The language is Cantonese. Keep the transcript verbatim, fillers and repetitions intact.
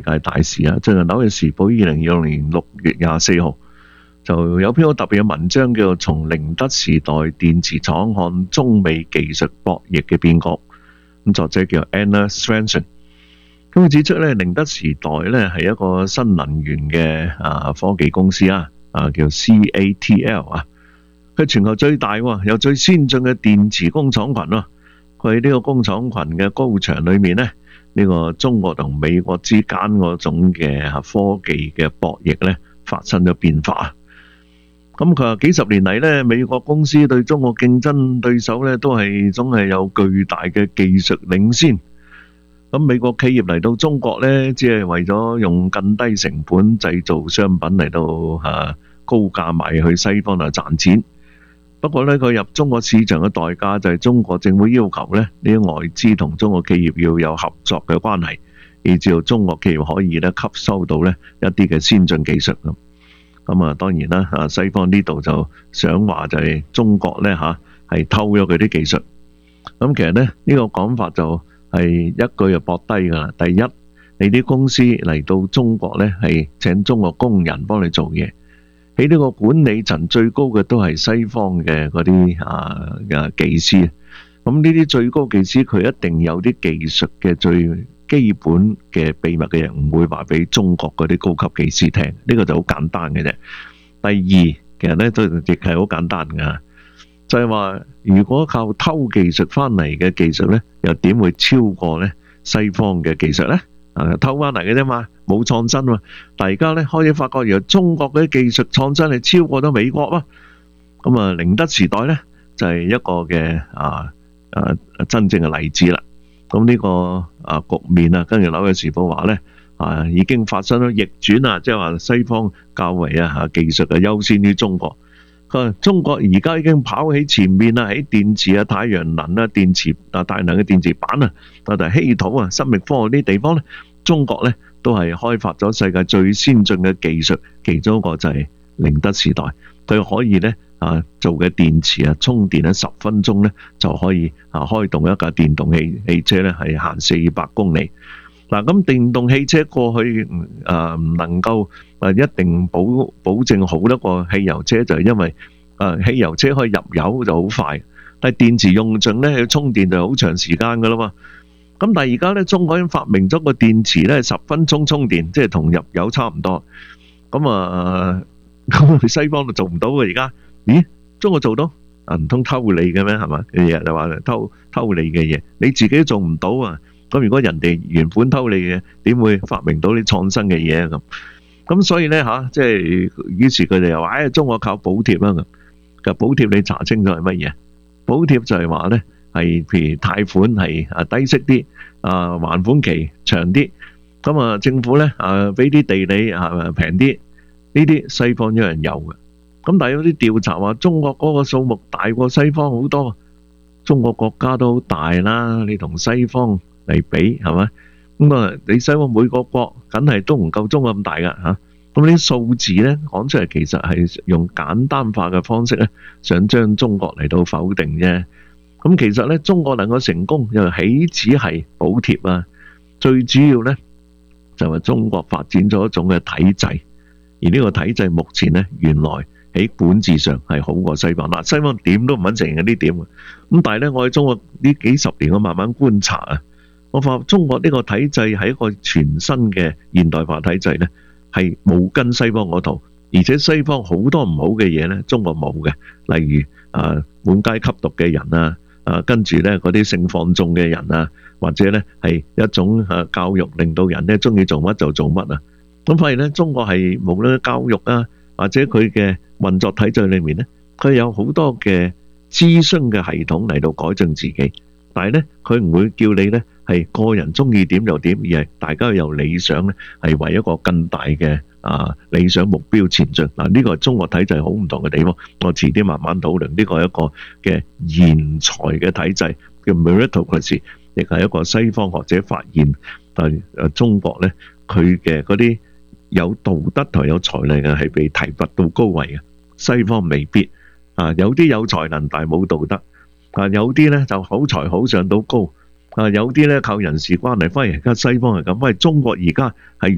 界大事啊！最近《紐約時報》二零二六年六月廿四號就有篇好特別嘅文章，叫做《從寧德時代電池廠看中美技術博弈嘅變局》。咁作者叫 Anna Svensson。咁佢指出咧，寧德時代咧係一個新能源嘅啊科技公司啊，啊叫 C A T L 啊。佢全球最大喎，有最先進嘅電池工廠群咯。佢喺呢個工廠群嘅高牆裏面咧，呢個中國同美國之間嗰種嘅科技嘅博弈咧發生咗變化。咁佢話幾十年嚟咧，美國公司對中國競爭對手咧都係總係有巨大嘅技術領先。咁美國企業嚟到中國咧，只係為咗用更低成本製造商品嚟到嚇高價賣去西方度賺錢。不過咧，佢入中國市場嘅代價就係中國政府要求咧，呢啲外資同中國企業要有合作嘅關係，以至到中國企業可以咧吸收到咧一啲嘅先進技術咁。咁啊，當然啦，啊西方呢度就想話就係中國咧嚇係偷咗佢啲技術。咁其實咧呢個講法就係一句就駁低㗎啦。第一，你啲公司嚟到中國咧係請中國工人幫你做嘢。喺呢個管理層最高嘅都係西方嘅嗰啲啊嘅技師，咁呢啲最高技師佢一定有啲技術嘅最基本嘅秘密嘅嘢，唔會話俾中國嗰啲高級技師聽。呢個就好簡單嘅啫。第二，其實咧都亦係好簡單噶，就係話如果靠偷技術翻嚟嘅技術咧，又點會超過咧西方嘅技術咧？啊，偷翻嚟嘅啫嘛，冇創新嘛。但係而家咧開始發覺，原來中國嗰啲技術創新係超過咗美國啊。咁啊，寧德時代咧就係一個嘅啊啊真正嘅例子啦。咁呢個啊局面啊，跟住紐約時報話咧啊，已經發生咗逆轉啊，即係話西方較為啊嚇技術啊優先於中國。佢話中國而家已經跑喺前面啦，喺電池啊、太陽能啊、電池啊、大能嘅電池板啊，同埋稀土啊、生命科學呢啲地方咧，中國咧都係開發咗世界最先進嘅技術，其中一個就係寧德時代，佢可以咧啊做嘅電池啊，充電喺十分鐘咧就可以啊開動一架電動汽汽車咧係行四百公里。嗱，咁電動汽車過去誒唔能夠誒一定保保證好得過汽油車，就係因為誒汽油車可以入油就好快，但係電池用盡咧要充電就好長時間噶啦嘛。咁但係而家咧，中國已經發明咗個電池咧，十分鐘充電，即係同入油差唔多。咁啊，咁西方就做唔到嘅而家。咦？中國做到？啊，唔通偷你嘅咩？係嘛？日日就話偷偷你嘅嘢，你自己都做唔到啊！咁如果人哋原本偷你嘅，點會發明到啲創新嘅嘢啊？咁咁所以咧嚇，即係於是佢哋又話：唉，中國靠補貼啦咁。其實補貼你查清楚係乜嘢？補貼就係話咧。係譬如貸款係啊低息啲啊，還款期長啲，咁啊政府咧啊俾啲地理啊平啲，呢啲西方一樣有嘅。咁但係有啲調查話中國嗰個數目大過西方好多，中國國家都好大啦，你同西方嚟比係咪？咁啊你西方每個國梗係都唔夠中國咁大噶嚇。咁呢啲數字咧講出嚟，其實係用簡單化嘅方式咧，想將中國嚟到否定啫。咁其實咧，中國能夠成功又豈止係補貼啊？最主要咧就係中國發展咗一種嘅體制，而呢個體制目前咧原來喺管治上係好過西方。嗱，西方點都唔肯承認呢點嘅。咁但係咧，我喺中國呢幾十年我慢慢觀察啊，我發覺中國呢個體制係一個全新嘅現代化體制咧，係冇跟西方嗰套，而且西方好多唔好嘅嘢咧，中國冇嘅，例如啊滿街吸毒嘅人啊。啊，跟住咧嗰啲性放縱嘅人啊，或者咧係一種啊教育令到人咧中意做乜就做乜啊。咁發現咧，中國係無論教育啊，或者佢嘅運作體制裏面咧，佢有好多嘅諮詢嘅系統嚟到改進自己。但係咧，佢唔會叫你咧係個人中意點就點，而係大家有理想咧，係為一個更大嘅啊理想目標前進。嗱，呢個係中國體制好唔同嘅地方。我遲啲慢慢討論。呢個係一個嘅賢才嘅體制，叫 meritocracy， 亦係一個西方學者發現。但係誒中國咧，佢嘅嗰啲有道德同有才能嘅係被提拔到高位嘅，西方未必啊。有啲有才能但係冇道德。啊，有啲咧就好才好上到高，啊有啲咧靠人事關係，反而而家西方係咁，反而中國而家係